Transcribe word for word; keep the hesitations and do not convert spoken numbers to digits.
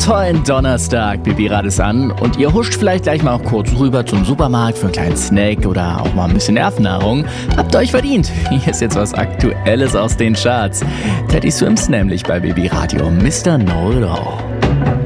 tollen Donnerstag. Bibi Rad ist an und ihr huscht vielleicht gleich mal auch kurz rüber zum Supermarkt für einen kleinen Snack oder auch mal ein bisschen Nervennahrung. Habt ihr euch verdient. Hier ist jetzt was Aktuelles aus den Charts. Teddy Swims nämlich bei Baby Radio. Mister Know It All.